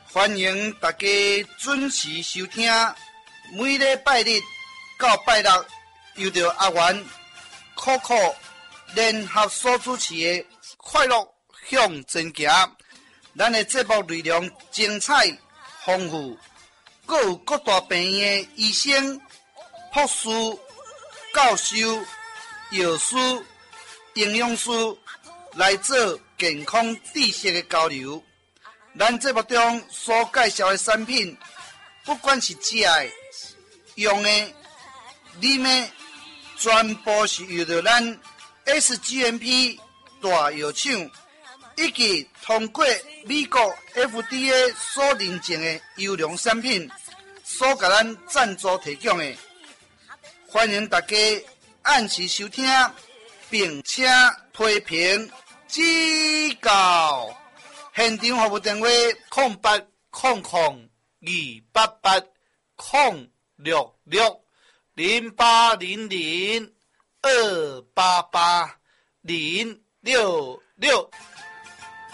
欢迎大家准时收听，每礼拜日到拜六，由着阿元、可可联合所主持的快乐向前行。咱的节目内容精彩丰富，各有各大病院的医生、护士、教授、药师、营养师来做健康知识的交流。咱节目中所介绍的产品，不管是食的、用的、啉的，全部是由着咱 SGMP 大药厂以及通过美国 FDA 所认证的优良产品所给咱赞助提供的。欢迎大家按时收听，并且批评指教。现场服务电话0800-066-0800-288-066。